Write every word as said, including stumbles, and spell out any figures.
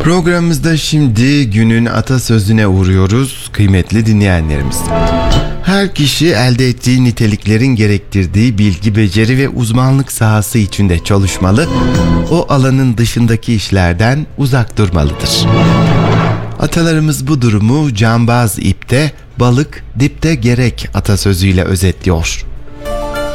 Programımızda şimdi günün atasözüne uğruyoruz kıymetli dinleyenlerimiz. Her kişi elde ettiği niteliklerin gerektirdiği bilgi, beceri ve uzmanlık sahası içinde çalışmalı, o alanın dışındaki işlerden uzak durmalıdır. Atalarımız bu durumu cambaz ipte, balık dipte gerek atasözüyle özetliyor.